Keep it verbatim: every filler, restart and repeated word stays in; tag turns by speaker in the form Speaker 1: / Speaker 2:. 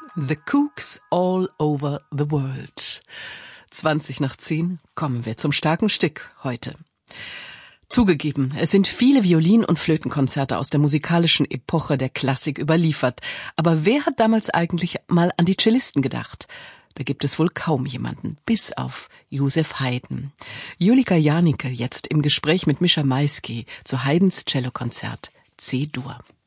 Speaker 1: The Kooks all over the world. zwanzig nach zehn kommen wir zum starken Stück heute. Zugegeben, es sind viele Violin- und Flötenkonzerte aus der musikalischen Epoche der Klassik überliefert. Aber wer hat damals eigentlich mal an die Cellisten gedacht? Da gibt es wohl kaum jemanden, bis auf Joseph Haydn. Julika Janicke jetzt im Gespräch mit Mischa Maisky zu Haydns Cellokonzert C-Dur.